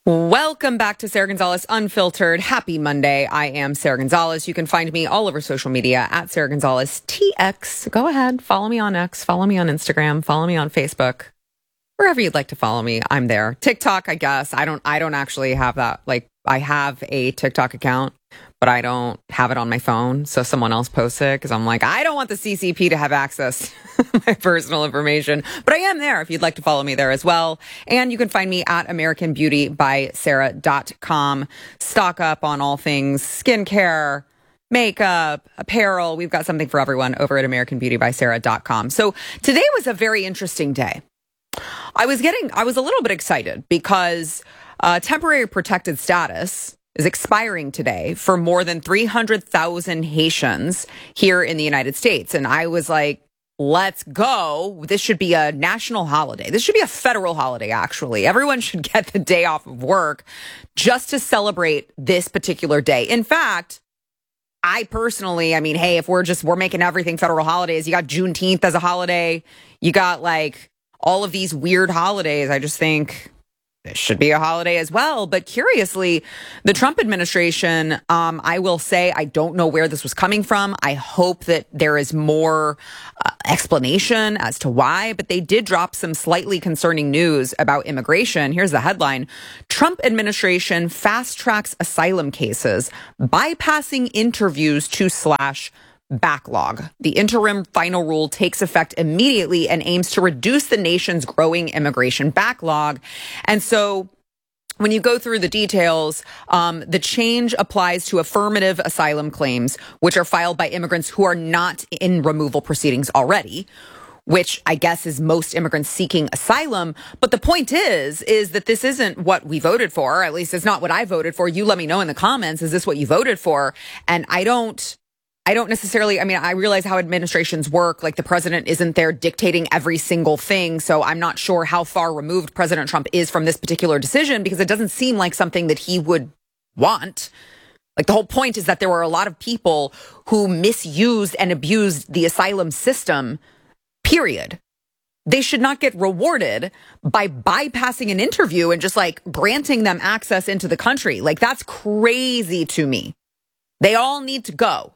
Welcome back to Sarah Gonzalez Unfiltered. Happy Monday. I am Sarah Gonzalez. You can find me all over social media at Sarah Gonzalez TX. Go ahead, follow me on X, follow me on Instagram, follow me on Facebook. Wherever you'd like to follow me, I'm there. TikTok, I guess. I don't actually have that. Like, I have a TikTok account, but I don't have it on my phone. So someone else posts it because I'm like, I don't want the CCP to have access to my personal information. But I am there if you'd like to follow me there as well. And you can find me at AmericanBeautyBySarah.com. Stock up on all things skincare, makeup, apparel. We've got something for everyone over at AmericanBeautyBySarah.com. So today was a very interesting day. I was a little bit excited because temporary protected status is expiring today for more than 300,000 Haitians here in the United States. And I was like, let's go. This should be a national holiday. This should be a federal holiday, actually. Everyone should get the day off of work just to celebrate this particular day. In fact, I personally, hey, if we're making everything federal holidays, you got Juneteenth as a holiday. You got like all of these weird holidays. I just think this should be a holiday as well. But curiously, the Trump administration, I will say, I don't know where this was coming from. I hope that there is more explanation as to why, but they did drop some slightly concerning news about immigration. Here's the headline. Trump administration fast tracks asylum cases, bypassing interviews to slash backlog. The interim final rule takes effect immediately and aims to reduce the nation's growing immigration backlog. And so when you go through the details, the change applies to affirmative asylum claims, which are filed by immigrants who are not in removal proceedings already, which I guess is most immigrants seeking asylum. But the point is that this isn't what we voted for. At least it's not what I voted for. You let me know in the comments. Is this what you voted for? And I don't necessarily, I realize how administrations work. Like the president isn't there dictating every single thing. So I'm not sure how far removed President Trump is from this particular decision because it doesn't seem like something that he would want. Like the whole point is that there were a lot of people who misused and abused the asylum system, period. They should not get rewarded by bypassing an interview and just like granting them access into the country. Like that's crazy to me. They all need to go.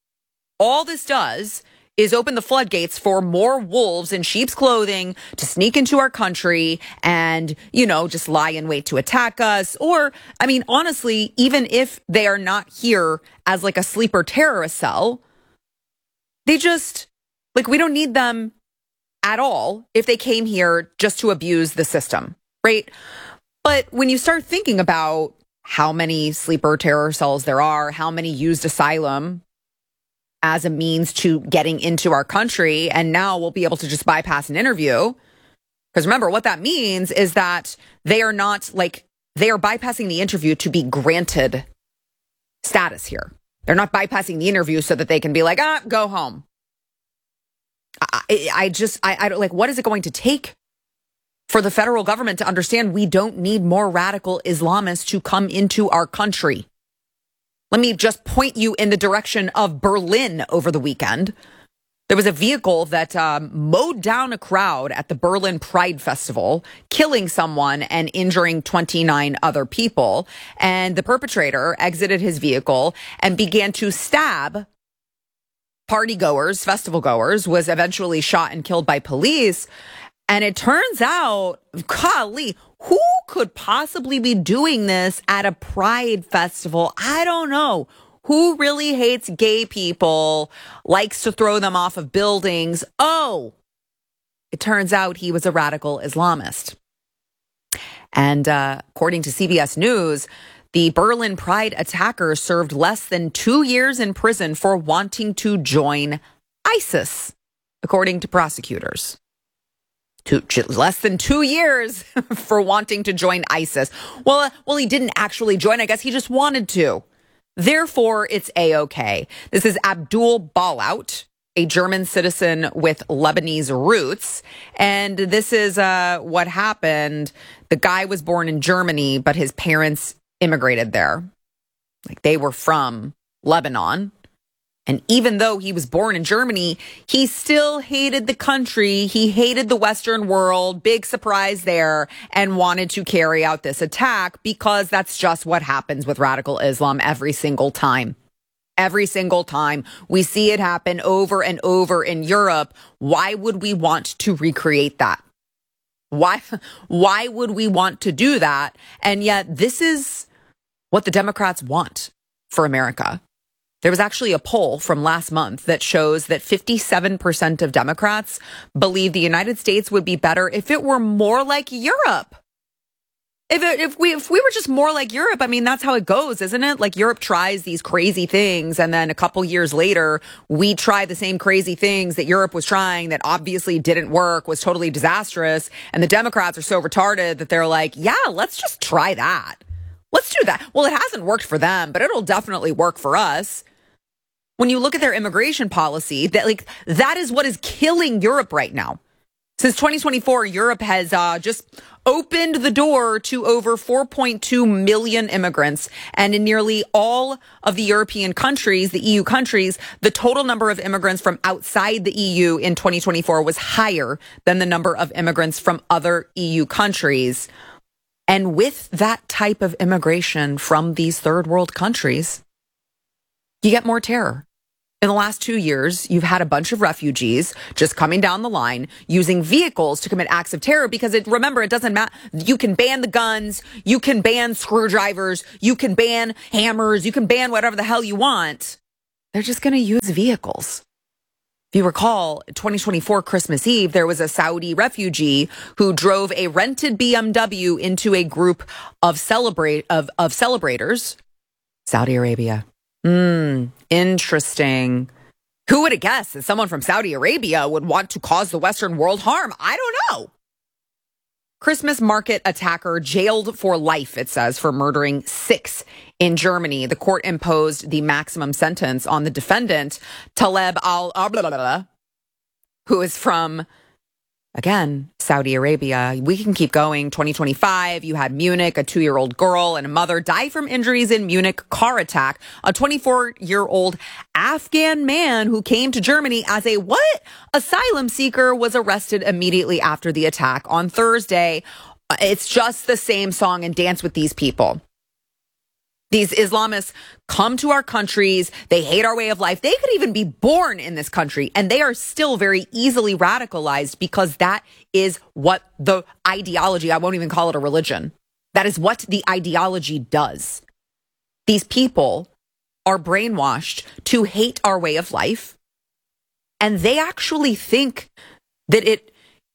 All this does is open the floodgates for more wolves in sheep's clothing to sneak into our country and, just lie in wait to attack us. Or, honestly, even if they are not here as like a sleeper terrorist cell, they just, we don't need them at all if they came here just to abuse the system, right? But when you start thinking about how many sleeper terror cells there are, how many used asylum as a means to getting into our country, and now we'll be able to just bypass an interview. Because remember, what that means is that they are bypassing the interview to be granted status here. They're not bypassing the interview so that they can be like, go home. I don't like, what is it going to take for the federal government to understand we don't need more radical Islamists to come into our country? Let me just point you in the direction of Berlin over the weekend. There was a vehicle that mowed down a crowd at the Berlin Pride Festival, killing someone and injuring 29 other people. And the perpetrator exited his vehicle and began to stab partygoers, festival goers, was eventually shot and killed by police. And it turns out, golly, who could possibly be doing this at a pride festival? I don't know. Who really hates gay people, likes to throw them off of buildings? Oh, it turns out he was a radical Islamist. And according to CBS News, the Berlin Pride attacker served less than 2 years in prison for wanting to join ISIS, according to prosecutors. Less than 2 years for wanting to join ISIS. Well, he didn't actually join. I guess he just wanted to. Therefore, it's A-OK. This is Abdul Balaut, a German citizen with Lebanese roots. And this is what happened. The guy was born in Germany, but his parents immigrated there. Like they were from Lebanon. And even though he was born in Germany, he still hated the country. He hated the Western world. Big surprise there, and wanted to carry out this attack because that's just what happens with radical Islam every single time. Every single time we see it happen over and over in Europe. Why would we want to recreate that? Why would we want to do that? And yet this is what the Democrats want for America. There was actually a poll from last month that shows that 57% of Democrats believe the United States would be better if it were more like Europe. If we were just more like Europe, I mean, that's how it goes, isn't it? Like Europe tries these crazy things, and then a couple years later, we try the same crazy things that Europe was trying that obviously didn't work, was totally disastrous. And the Democrats are so retarded that they're like, yeah, let's just try that. Let's do that. Well, it hasn't worked for them, but it'll definitely work for us. When you look at their immigration policy, that is what is killing Europe right now. Since 2024, Europe has just opened the door to over 4.2 million immigrants. And in nearly all of the European countries, the EU countries, the total number of immigrants from outside the EU in 2024 was higher than the number of immigrants from other EU countries. And with that type of immigration from these third world countries, you get more terror. In the last 2 years, you've had a bunch of refugees just coming down the line using vehicles to commit acts of terror because remember, it doesn't matter. You can ban the guns. You can ban screwdrivers. You can ban hammers. You can ban whatever the hell you want. They're just going to use vehicles. If you recall, 2024 Christmas Eve, there was a Saudi refugee who drove a rented BMW into a group of celebrators. Saudi Arabia. Interesting. Who would have guessed that someone from Saudi Arabia would want to cause the Western world harm? I don't know. Christmas market attacker jailed for life, it says, for murdering 6 in Germany. The court imposed the maximum sentence on the defendant, Taleb al-Abdallah, who is from, again, Saudi Arabia. We can keep going. 2025, you had Munich, a 2-year-old girl and a mother die from injuries in Munich car attack. A 24-year-old Afghan man who came to Germany as a asylum seeker was arrested immediately after the attack on Thursday. It's just the same song and dance with these people. These Islamists come to our countries. They hate our way of life. They could even be born in this country, and they are still very easily radicalized because that is what the ideology, I won't even call it a religion. That is what the ideology does. These people are brainwashed to hate our way of life, and they actually think that it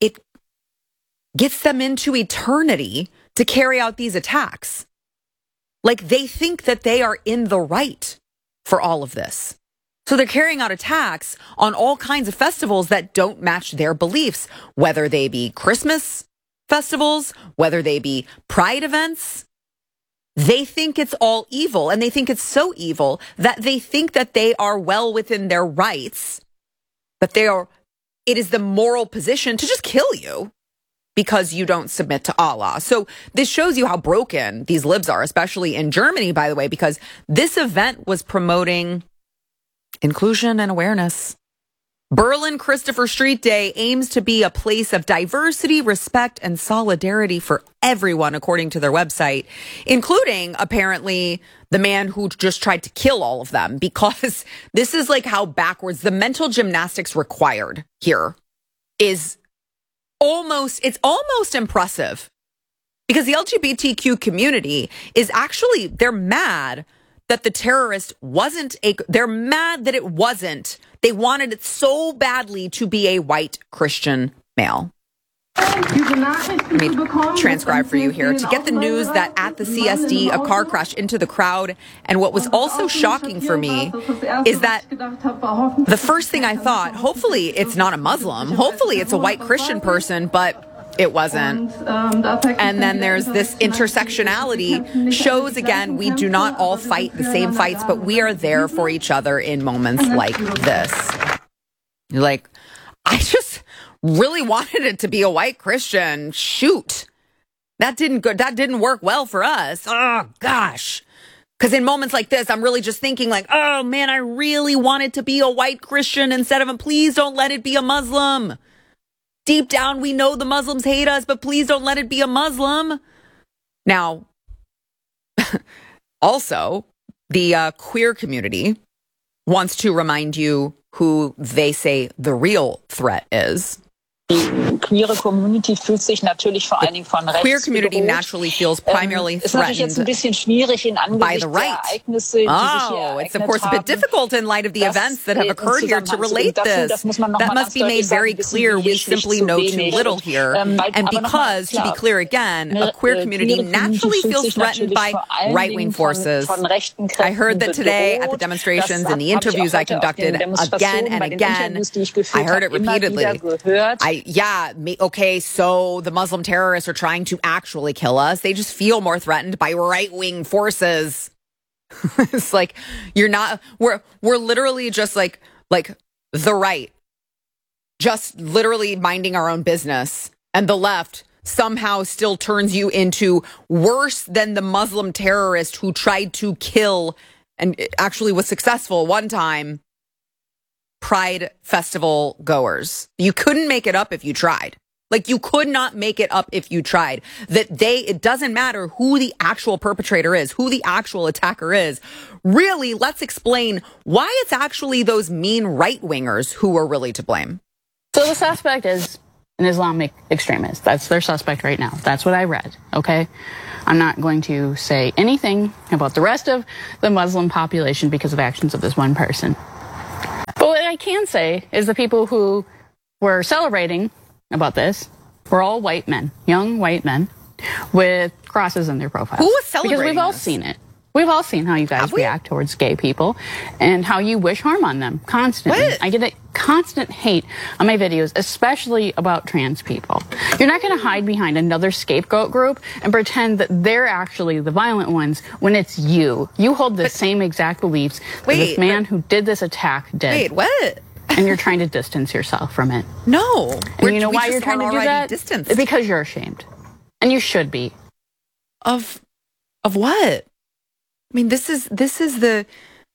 gets them into eternity to carry out these attacks. Like they think that they are in the right for all of this. So they're carrying out attacks on all kinds of festivals that don't match their beliefs, whether they be Christmas festivals, whether they be pride events. They think it's all evil, and they think it's so evil that they think that they are well within their rights, but it is the moral position to just kill you because you don't submit to Allah. So this shows you how broken these libs are, especially in Germany, by the way, because this event was promoting inclusion and awareness. Berlin Christopher Street Day aims to be a place of diversity, respect, and solidarity for everyone, according to their website, including apparently the man who just tried to kill all of them, because this is like how backwards the mental gymnastics required here is it's almost impressive, because the LGBTQ community is actually, they're mad that the terrorist they're mad that it wasn't. They wanted it so badly to be a white Christian male. Let me transcribe for you here. To get the news that at the CSD, a car crashed into the crowd. And what was also shocking for me is that the first thing I thought, hopefully it's not a Muslim. Hopefully it's a white Christian person, but it wasn't. And then there's this intersectionality shows, again, we do not all fight the same fights, but we are there for each other in moments like this. Like, I just really wanted it to be a white Christian. Shoot. That didn't work well for us. Oh, gosh. Because in moments like this, I'm really just thinking like, oh man, I really want it to be a white Christian instead of please don't let it be a Muslim. Deep down, we know the Muslims hate us, but please don't let it be a Muslim. Now, also, the queer community wants to remind you who they say the real threat is. Die queere Community fühlt sich natürlich vor allen Dingen von rechts queer community bedroht. naturally feels primarily Ist natürlich jetzt ein bisschen schwierig in by the Angesicht der right. Ereignisse, die sich hier Oh, it's of ereignet course a bit haben. difficult in light of the Das events that have im occurred here to Zusammenhang zu relate bringen. this. Das muss man noch That mal must ganz be deutlich made very sagen, wissen clear. wir We hier schlicht simply zu know too wenig. little here. And Aber noch mal because, to be klar, clear again, a queer community queere naturally fühlt feels sich threatened natürlich by vor allen right-wing Dingen forces. von rechten I heard that Kräften today at the bedroht. demonstrations Das and the habe ich auch interviews I heute auf den conducted again Demonstrationen, and bei den again. Interviews, die ich I geführt heard it habe, immer repeatedly. wieder gehört. Okay, so the Muslim terrorists are trying to actually kill us. They just feel more threatened by right-wing forces. It's like we're literally just like the right, just literally minding our own business, and the left somehow still turns you into worse than the Muslim terrorist who tried to kill and actually was successful one time Pride Festival goers. You couldn't make it up if you tried. Like, you could not make it up if you tried. It doesn't matter who the actual perpetrator is, who the actual attacker is. Really, let's explain why it's actually those mean right-wingers who are really to blame. So the suspect is an Islamic extremist. That's their suspect right now. That's what I read, okay? I'm not going to say anything about the rest of the Muslim population because of actions of this one person. But what I can say is the people who were celebrating about this were all white men, young white men, with crosses in their profiles. Who was celebrating Because we've all this? seen it. We've all seen how you guys react towards gay people and how you wish harm on them constantly. What? I get a constant hate on my videos, especially about trans people. You're not going to hide behind another scapegoat group and pretend that they're actually the violent ones when it's you. You hold the same exact beliefs that this man who did this attack did. Wait, what? And you're trying to distance yourself from it. No. And you know why you're trying to do that? Distanced. Because you're ashamed. And you should be. Of what? I mean, this is the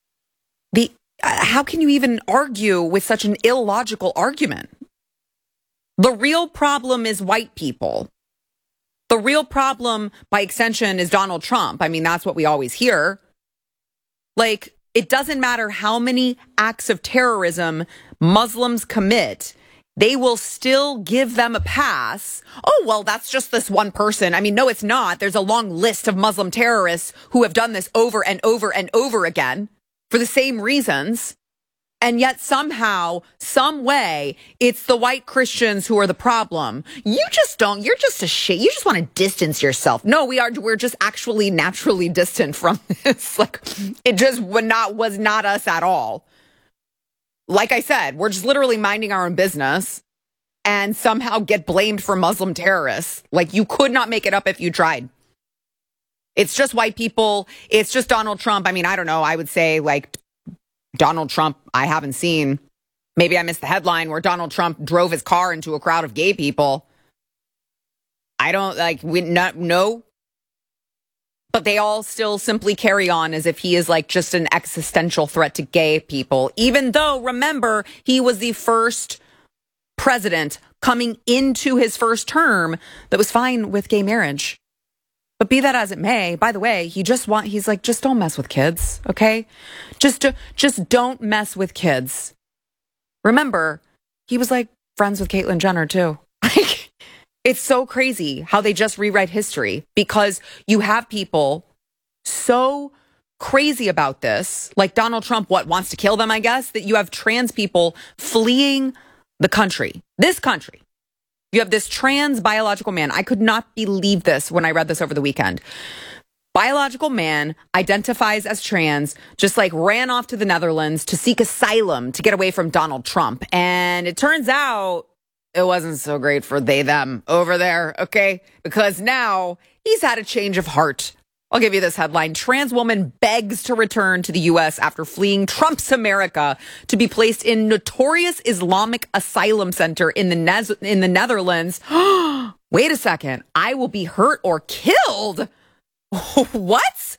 how can you even argue with such an illogical argument? The real problem is white people. The real problem, by extension, is Donald Trump. I mean, that's what we always hear. Like, it doesn't matter how many acts of terrorism Muslims commit, they will still give them a pass. Oh, well, that's just this one person. I mean, no, it's not. There's a long list of Muslim terrorists who have done this over and over and over again for the same reasons. And yet somehow, some way, it's the white Christians who are the problem. You're just ashamed. You just want to distance yourself. No, we're just actually naturally distant from this. Like, it just was not us at all. Like I said, we're just literally minding our own business and somehow get blamed for Muslim terrorists. Like, you could not make it up if you tried. It's just white people. It's just Donald Trump. I mean, I don't know. I would say, like, Donald Trump, I haven't seen. Maybe I missed the headline where Donald Trump drove his car into a crowd of gay people. I don't, no. But they all still simply carry on as if he is like just an existential threat to gay people. Even though, remember, he was the first president coming into his first term that was fine with gay marriage. But be that as it may, by the way, he's like, just don't mess with kids, okay? Just don't mess with kids. Remember, he was like friends with Caitlyn Jenner too. It's so crazy how they just rewrite history because you have people so crazy about this, like Donald Trump, wants to kill them, I guess, that you have trans people fleeing the country, this country. You have this trans biological man. I could not believe this when I read this over the weekend. Biological man identifies as trans, just like ran off to the Netherlands to seek asylum to get away from Donald Trump. And it turns out it wasn't so great for them over there, okay? Because now he's had a change of heart. I'll give you this headline. Trans woman begs to return to the U.S. after fleeing Trump's America to be placed in notorious Islamic asylum center in the Netherlands. Wait a second. I will be hurt or killed. What?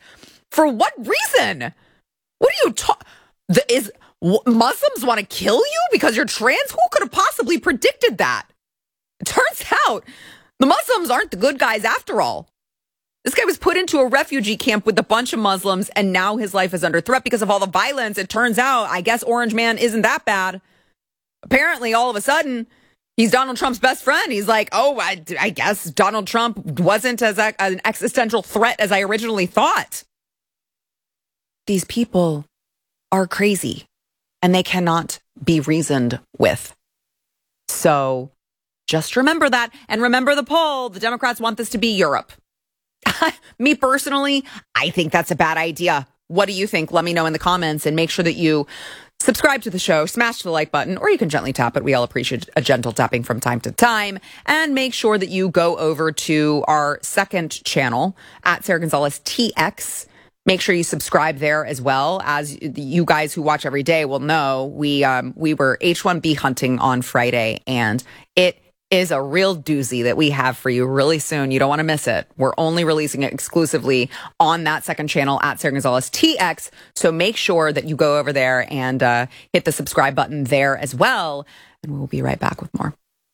For what reason? What are you talking? Muslims want to kill you because you're trans? Who could have possibly predicted that? It turns out the Muslims aren't the good guys after all. This guy was put into a refugee camp with a bunch of Muslims, and now his life is under threat because of all the violence. It turns out, I guess Orange Man isn't that bad. Apparently, all of a sudden, he's Donald Trump's best friend. He's like, oh, I guess Donald Trump wasn't as an existential threat as I originally thought. These people are crazy, and they cannot be reasoned with. So just remember that, and remember the poll. The Democrats want this to be Europe. Me personally, I think that's a bad idea. What do you think? Let me know in the comments, and make sure that you subscribe to the show, smash the like button, or you can gently tap it. We all appreciate a gentle tapping from time to time. And make sure that you go over to our second channel at Sara Gonzales TX. Make sure you subscribe there as well. As you guys who watch every day will know, we were H-1B hunting on Friday, and it is a real doozy that we have for you really soon. You don't want to miss it. We're only releasing it exclusively on that second channel at Sara Gonzales TX. So make sure that you go over there and hit the subscribe button there as well. And we'll be right back with more.